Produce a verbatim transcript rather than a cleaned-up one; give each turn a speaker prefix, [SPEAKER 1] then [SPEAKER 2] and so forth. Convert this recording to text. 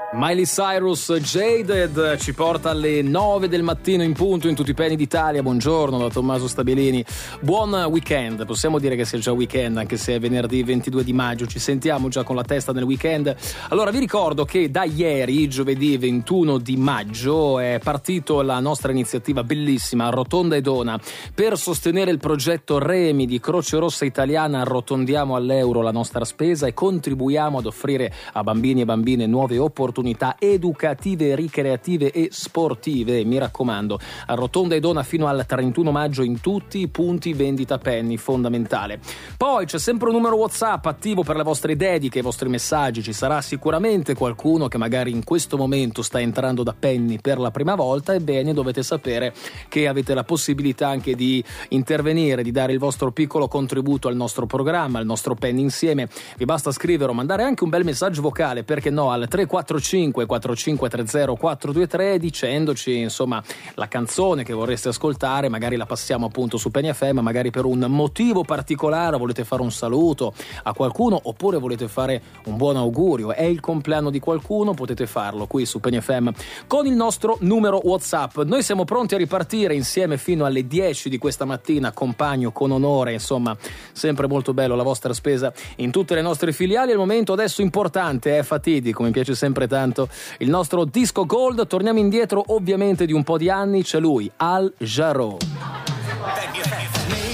[SPEAKER 1] Miley Cyrus, Jaded, ci porta alle nove del mattino in punto in tutti i peni d'Italia. Buongiorno da Tommaso Stabilini. Buon weekend, possiamo dire che sia già weekend anche se è venerdì ventidue di maggio, ci sentiamo già con la testa nel weekend. Allora vi ricordo che da ieri, giovedì ventuno di maggio, è partito la nostra iniziativa bellissima Rotonda e Dona per sostenere il progetto Remi di Croce Rossa Italiana. Arrotondiamo all'euro la nostra spesa e contribuiamo ad offrire a bambini e bambine nuove opportunità educative, ricreative e sportive. Mi raccomando, a Rotonda e Dona fino al trentuno maggio in tutti i punti vendita penny, fondamentale. Poi c'è sempre un numero WhatsApp attivo per le vostre dediche, i vostri messaggi. Ci sarà sicuramente qualcuno che magari in questo momento sta entrando da Penny per la prima volta. Ebbene, dovete sapere che avete la possibilità anche di intervenire, di dare il vostro piccolo contributo al nostro programma, al nostro Penny Insieme. Vi basta scrivere o mandare anche un bel messaggio vocale, perché no, al tre quattro cinque quattro cinque tre zero quattro due tre, dicendoci insomma la canzone che vorreste ascoltare. Magari la passiamo appunto su Penny F M, magari per un motivo particolare, volete fare un saluto a qualcuno oppure volete fare un buon augurio, è il compleanno di qualcuno, potete farlo qui su Penny F M con il nostro numero WhatsApp. Noi siamo pronti a ripartire insieme fino alle dieci di questa mattina, accompagno con onore, insomma sempre molto bello la vostra spesa in tutte le nostre filiali. Al momento adesso importante è fatidico, mi piace sempre tanto il nostro disco gold. Torniamo indietro ovviamente di un po' di anni, c'è lui, Al Jarreau.